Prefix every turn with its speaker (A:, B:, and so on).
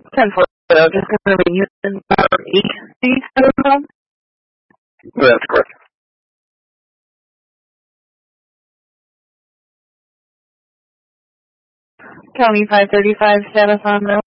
A: 10-4, just confirming Houston for AC telecom.
B: That's correct.
A: County 535, status on road.